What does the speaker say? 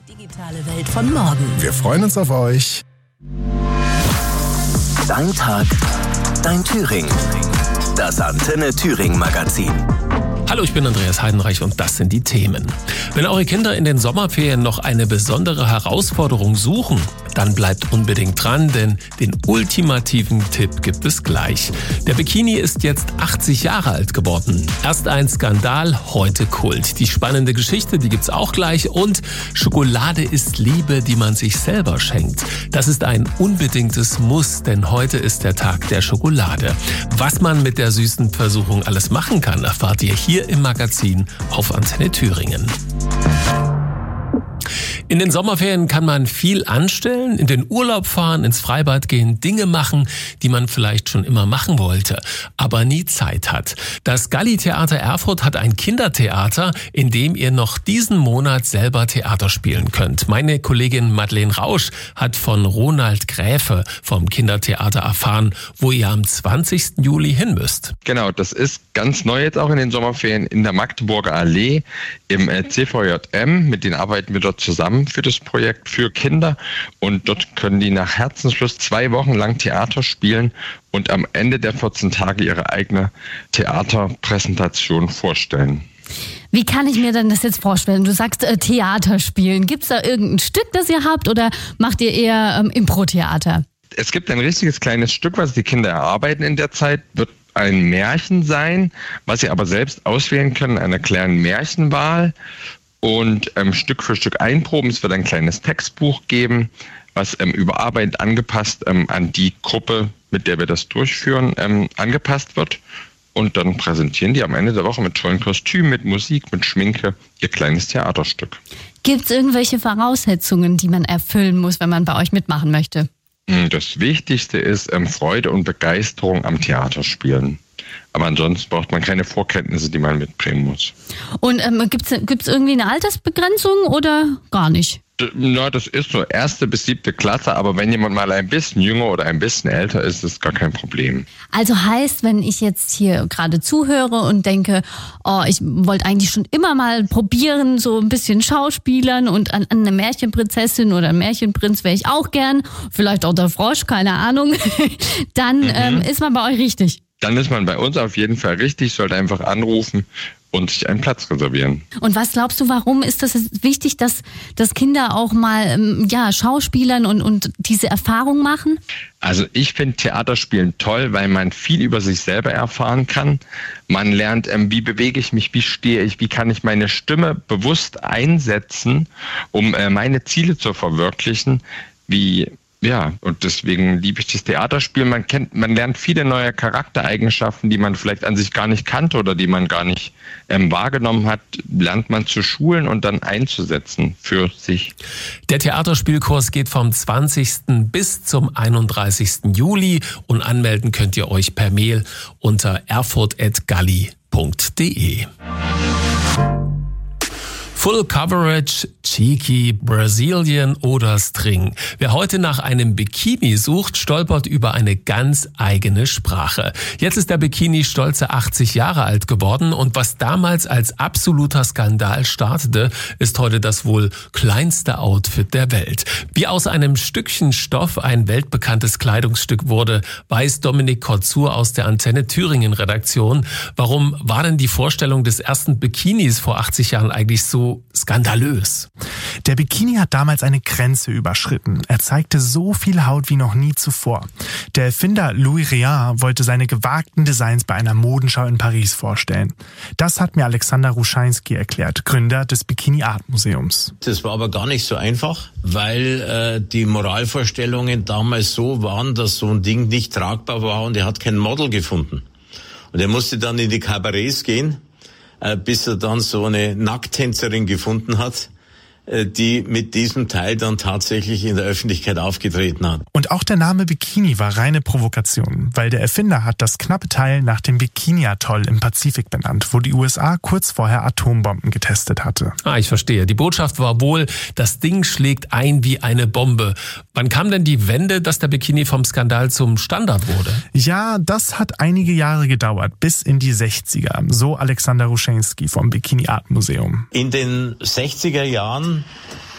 Die digitale Welt von morgen. Wir freuen uns auf euch. Dein Tag, dein Thüringen. Das Antenne Thüringen Magazin. Hallo, ich bin Andreas Heidenreich und das sind die Themen. Wenn eure Kinder in den Sommerferien noch eine besondere Herausforderung suchen, dann bleibt unbedingt dran, denn den ultimativen Tipp gibt es gleich. Der Bikini ist jetzt 80 Jahre alt geworden. Erst ein Skandal, heute Kult. Die spannende Geschichte, die gibt's auch gleich. Und Schokolade ist Liebe, die man sich selber schenkt. Das ist ein unbedingtes Muss, denn heute ist der Tag der Schokolade. Was man mit der süßen Versuchung alles machen kann, erfahrt ihr hier im Magazin auf Antenne Thüringen. In den Sommerferien kann man viel anstellen, in den Urlaub fahren, ins Freibad gehen, Dinge machen, die man vielleicht schon immer machen wollte, aber nie Zeit hat. Das Galli-Theater Erfurt hat ein Kindertheater, in dem ihr noch diesen Monat selber Theater spielen könnt. Meine Kollegin Madeleine Rausch hat von Ronald Gräfe vom Kindertheater erfahren, wo ihr am 20. Juli hin müsst. Genau, das ist ganz neu jetzt auch in den Sommerferien in der Magdeburger Allee im CVJM. Mit denen arbeiten wir dort zusammen für das Projekt für Kinder und dort können die nach Herzenslust 2 Wochen lang Theater spielen und am Ende der 14 Tage ihre eigene Theaterpräsentation vorstellen. Wie kann ich mir denn das jetzt vorstellen? Du sagst Theater spielen. Gibt es da irgendein Stück, das ihr habt oder macht ihr eher Impro-Theater? Es gibt ein richtiges kleines Stück, was die Kinder erarbeiten in der Zeit, wird ein Märchen sein, was sie aber selbst auswählen können, einer kleinen Märchenwahl. Und Stück für Stück einproben. Es wird ein kleines Textbuch geben, was überarbeitet, angepasst an die Gruppe, mit der wir das durchführen, angepasst wird. Und dann präsentieren die am Ende der Woche mit tollen Kostümen, mit Musik, mit Schminke ihr kleines Theaterstück. Gibt es irgendwelche Voraussetzungen, die man erfüllen muss, wenn man bei euch mitmachen möchte? Das Wichtigste ist Freude und Begeisterung am Theaterspielen. Aber ansonsten braucht man keine Vorkenntnisse, die man mitbringen muss. Und gibt's irgendwie eine Altersbegrenzung oder gar nicht? Na, das ist so 1. bis 7. Klasse, aber wenn jemand mal ein bisschen jünger oder ein bisschen älter ist, ist gar kein Problem. Also heißt, wenn ich jetzt hier gerade zuhöre und denke, oh, ich wollte eigentlich schon immer mal probieren, so ein bisschen Schauspielern und an eine Märchenprinzessin oder Märchenprinz wäre ich auch gern, vielleicht auch der Frosch, keine Ahnung, dann ist man bei euch richtig. Dann ist man bei uns auf jeden Fall richtig, sollte einfach anrufen und sich einen Platz reservieren. Und was glaubst du, warum ist das wichtig, dass Kinder auch mal schauspielern und diese Erfahrung machen? Also ich finde Theaterspielen toll, weil man viel über sich selber erfahren kann. Man lernt, wie bewege ich mich, wie stehe ich, wie kann ich meine Stimme bewusst einsetzen, um meine Ziele zu verwirklichen, Ja, und deswegen liebe ich das Theaterspiel. Man lernt viele neue Charaktereigenschaften, die man vielleicht an sich gar nicht kannte oder die man gar nicht wahrgenommen hat, lernt man zu schulen und dann einzusetzen für sich. Der Theaterspielkurs geht vom 20. bis zum 31. Juli und anmelden könnt ihr euch per Mail unter erfurt@galli.de. Full Coverage, Cheeky, Brazilian oder String. Wer heute nach einem Bikini sucht, stolpert über eine ganz eigene Sprache. Jetzt ist der Bikini stolze 80 Jahre alt geworden und was damals als absoluter Skandal startete, ist heute das wohl kleinste Outfit der Welt. Wie aus einem Stückchen Stoff ein weltbekanntes Kleidungsstück wurde, weiß Dominik Kotzur aus der Antenne Thüringen Redaktion. Warum war denn die Vorstellung des ersten Bikinis vor 80 Jahren eigentlich so skandalös? Der Bikini hat damals eine Grenze überschritten. Er zeigte so viel Haut wie noch nie zuvor. Der Erfinder Louis Réard wollte seine gewagten Designs bei einer Modenschau in Paris vorstellen. Das hat mir Alexander Ruschainski erklärt, Gründer des Bikini Art Museums. Das war aber gar nicht so einfach, weil die Moralvorstellungen damals so waren, dass so ein Ding nicht tragbar war und er hat kein Model gefunden. Und er musste dann in die Kabarets gehen, bis er dann so eine Nackttänzerin gefunden hat, die mit diesem Teil dann tatsächlich in der Öffentlichkeit aufgetreten hat. Und auch der Name Bikini war reine Provokation, weil der Erfinder hat das knappe Teil nach dem Bikini-Atoll im Pazifik benannt, wo die USA kurz vorher Atombomben getestet hatte. Ich verstehe. Die Botschaft war wohl, das Ding schlägt ein wie eine Bombe. Wann kam denn die Wende, dass der Bikini vom Skandal zum Standard wurde? Ja, das hat einige Jahre gedauert, bis in die 60er, so Alexander Ruschainski vom Bikini Art Museum. In den 60er Jahren